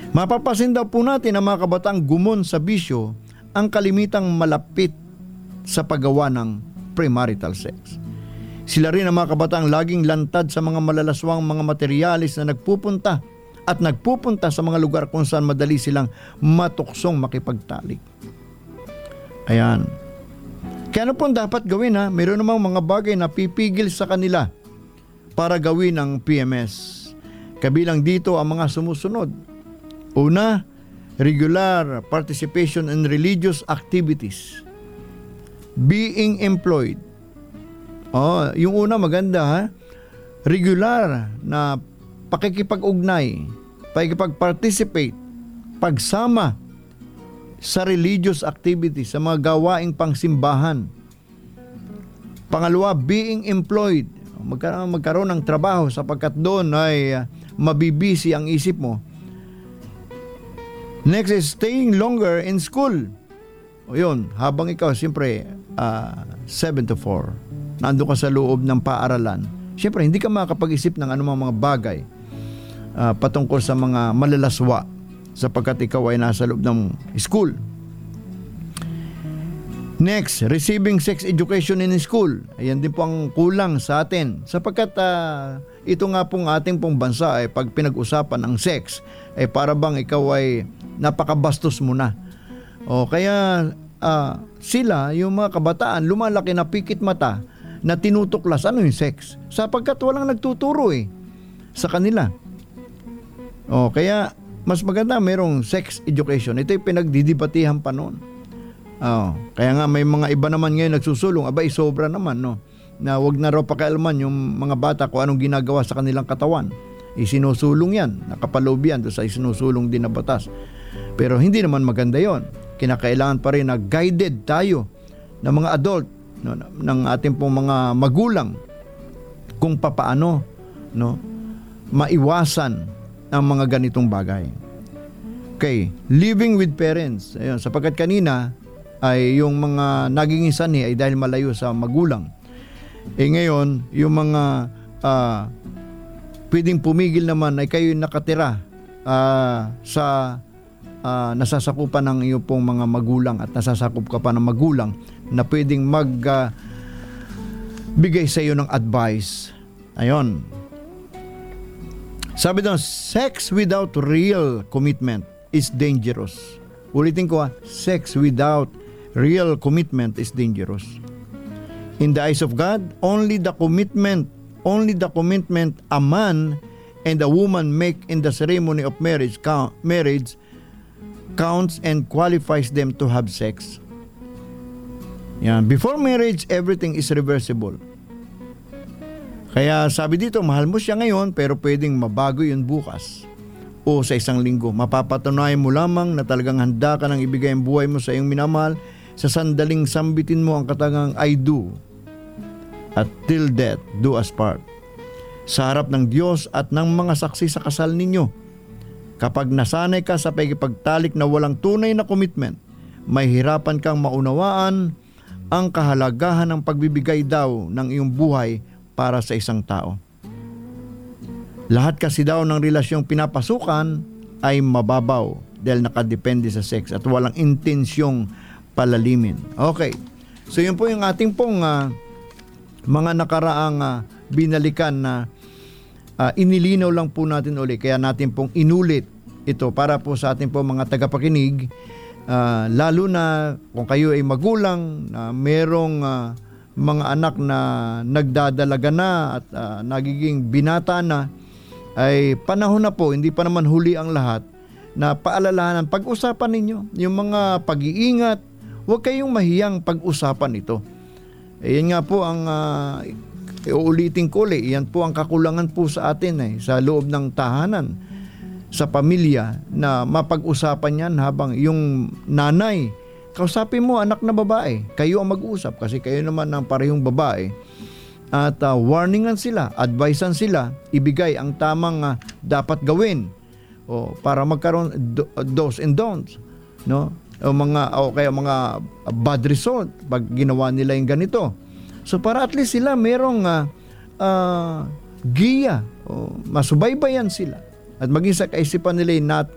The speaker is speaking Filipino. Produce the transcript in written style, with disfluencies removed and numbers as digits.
Mapapasin daw po natin ang mga kabataang gumon sa bisyo ang kalimitang malapit sa paggawa ng premarital sex. Sila rin ang mga kabataang laging lantad sa mga malalaswang mga materialis na nagpupunta sa mga lugar kung saan madali silang matuksong makipagtalik. Ayan. Kaya ano pong dapat gawin ha? Mayroon namang mga bagay na pipigil sa kanila para gawin ang PMS. Kabilang dito ang mga sumusunod. Una, regular participation in religious activities. Being employed. Yung una maganda ha. Regular na pakikipag-ugnay, pakikipag-participate, pagsama sa religious activities, sa mga gawaing pangsimbahan. Pangalawa, being employed. Magkaroon ng trabaho sapagkat doon ay mabibisi ang isip mo. Next is staying longer in school. Yun, habang ikaw, siyempre, 7 to 4, nandun ka sa loob ng paaralan, siyempre, hindi ka makakapag-isip ng anumang mga bagay patungkol sa mga malalaswa sapagkat ikaw ay nasa loob ng school. Next, receiving sex education in school. Ayan din po ang kulang sa atin sapagkat ito nga pong ating pong bansa ay pag pinag-usapan ang sex ay para bang ikaw ay napakabastos mo na. Kaya sila, yung mga kabataan, lumalaki na pikit mata na tinutuklas ano yung sex sapagkat walang nagtuturo sa kanila. Kaya mas maganda merong sex education. Ito yung pinagdidibatihan pa noon. Kaya nga may mga iba naman ngayon nagsusulong, abay sobra naman na wag na raw pakialaman yung mga bata kung anong ginagawa sa kanilang katawan. Isinusulong yan, nakapaloob yan doon sa isinusulong din na batas. Pero hindi naman maganda yon. Kinakailangan pa rin na guided tayo ng mga adult, ng ating pong mga magulang kung papaano maiwasan ang mga ganitong bagay. Okay, living with parents. Ayun, sapagkat kanina ay yung mga naging sanhi ay dahil malayo sa magulang. Ngayon, yung mga pwedeng pumigil naman ay kayo nakatira sa nasasakupan ng iyong pong mga magulang at nasasakop ka pa ng magulang na pwedeng bigay sa iyo ng advice. Ayon. Sabi doon, sex without real commitment is dangerous. Ulitin ko sex without real commitment is dangerous. In the eyes of God, only the commitment a man and a woman make in the ceremony of marriage counts and qualifies them to have sex. Yan. Before marriage, everything is reversible. Kaya sabi dito, mahal mo siya ngayon pero pwedeng mabago yun bukas o sa isang linggo. Mapapatunayan mo lamang na talagang handa ka nang ibigay ang buhay mo sa iyong minamahal sa sandaling sambitin mo ang katagang I do at till death do us part. Sa harap ng Diyos at ng mga saksi sa kasal ninyo, kapag nasanay ka sa pagkipagtalik na walang tunay na commitment, may hirapan kang maunawaan ang kahalagahan ng pagbibigay daw ng iyong buhay para sa isang tao. Lahat kasi daw ng relasyong pinapasukan ay mababaw dahil nakadepende sa sex at walang intensyong palalimin. Okay. So yun po yung ating pong mga nakaraang binalikan na inilinaw lang po natin ulit. Kaya natin pong inulit ito para po sa ating pong mga tagapakinig. Lalo na kung kayo ay magulang na merong mga anak na nagdadalaga na at nagiging binata na, ay panahon na po, hindi pa naman huli ang lahat, na paalalahanan, pag-usapan ninyo yung mga pag-iingat, huwag kayong mahiyang pag-usapan ito. Yan nga po ang uulitin ko ulit, yan po ang kakulangan po sa atin sa loob ng tahanan, sa pamilya, na mapag-usapan yan habang yung nanay, kausapin mo anak na babae, kayo ang mag-usap kasi kayo naman ang parehong babae. At warningan sila, advisean sila, ibigay ang tamang dapat gawin para magkaroon do's and don'ts, no? Kaya mga bad result pag ginawa nila yung ganito. So para at least sila merong giya, masubaybayan sila at maging sa kaisipan nila